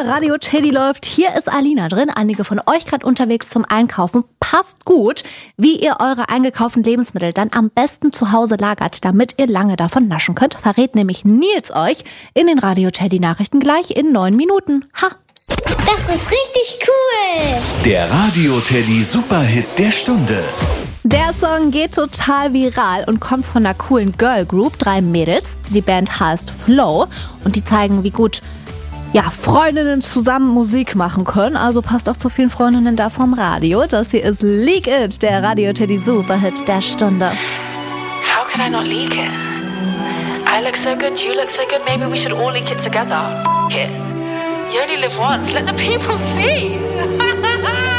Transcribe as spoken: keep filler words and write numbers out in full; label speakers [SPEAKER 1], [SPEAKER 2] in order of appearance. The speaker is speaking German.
[SPEAKER 1] Radio Teddy läuft. Hier ist Alina drin. Einige von euch gerade unterwegs zum Einkaufen. Passt gut, wie ihr eure eingekauften Lebensmittel dann am besten zu Hause lagert, damit ihr lange davon naschen könnt. Verrät nämlich Nils euch in den Radio Teddy Nachrichten gleich in neun Minuten. Ha!
[SPEAKER 2] Das ist richtig cool!
[SPEAKER 3] Der Radio Teddy Superhit der Stunde.
[SPEAKER 1] Der Song geht total viral und kommt von einer coolen Girl Group, drei Mädels. Die Band heißt Flow und die zeigen, wie gut ja, Freundinnen zusammen Musik machen können. Also passt auch zu vielen Freundinnen da vom Radio. Das hier ist Leak It, der Radio Teddy Superhit der Stunde.
[SPEAKER 4] How could I not leak it? I look so good, you look so good, maybe we should all leak it together. F*** it. You only live once, let the people see.